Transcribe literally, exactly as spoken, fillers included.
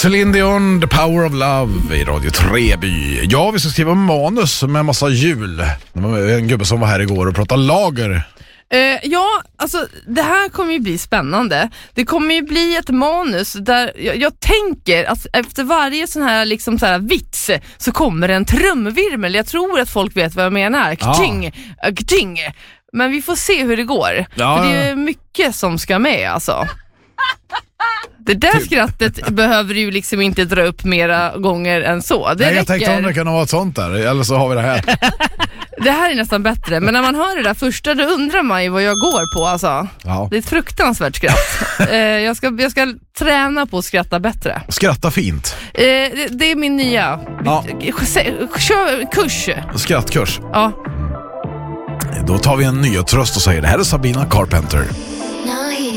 Celine Dion, The Power of Love i Radio Treby. Ja, vi ska skriva manus med massa jul. Det var en gubbe som var här igår och pratade lager. Uh, ja, alltså det här kommer ju bli spännande. Det kommer ju bli ett manus där jag, jag tänker att efter varje sån här, liksom så här vits så kommer en trumvirvel. Jag tror att folk vet vad jag menar. Kting, Ja. uh, kting. Men vi får se hur det går. Ja. För det är mycket som ska med alltså. Det där skrattet behöver ju liksom inte dra upp mera gånger än så. Det Nej, jag räcker. tänkte om det kan vara ett sånt där. Eller så har vi det här. Det här är nästan bättre. Men när man hör det där första, då undrar man ju vad jag går på alltså. Ja. Det är ett fruktansvärt skratt. eh, jag, ska, jag ska träna på att skratta bättre. Skratta fint. Eh, det, det är min nya Ja. Kör, kurs. Skrattkurs. Ja. Då tar vi en ny tröst och säger det här är Sabina Carpenter.